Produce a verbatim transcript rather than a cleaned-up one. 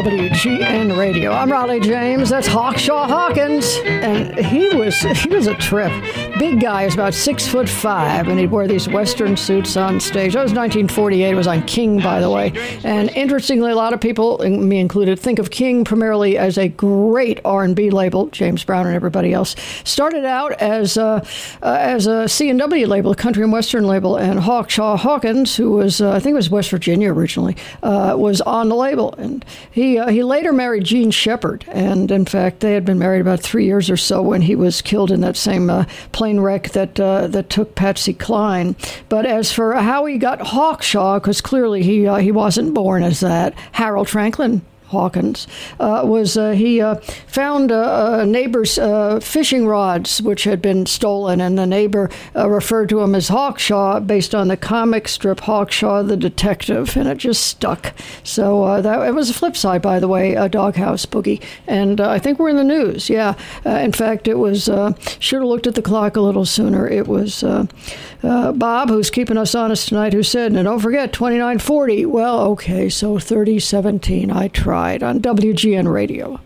W G N Radio. I'm Raleigh James. That's Hawkshaw Hawkins, and he was he was a trip. Big guy, is about six foot five, and he'd wear these Western suits on stage. That was nineteen forty-eight. It was on King, by the way. And interestingly, a lot of people, me included, think of King primarily as a great R and B label. James Brown and everybody else started out as a, uh, as a C and W label, a country and Western label, and Hawkshaw Hawkins, who was uh, I think it was West Virginia originally, uh, was on the label, and he uh, he later married Jean Shepard, and in fact they had been married about three years or so when he was killed in that same uh, plane wreck that uh, that took Patsy Cline. But as for how he got Hawkshaw, because clearly he uh, he wasn't born as that, Harold Franklin Hawkins, uh, was uh, he uh, found uh, a neighbor's uh, fishing rods, which had been stolen, and the neighbor uh, referred to him as Hawkshaw based on the comic strip Hawkshaw the Detective, and it just stuck. So uh, that it was a flip side, by the way, a Doghouse Boogie, and uh, I think we're in the news. Yeah, uh, in fact, it was uh, should have looked at the clock a little sooner. It was uh, uh, Bob, who's keeping us honest tonight, who said, "Now don't forget twenty-nine forty." Well, okay, so thirty seventeen. I tried on W G N Radio.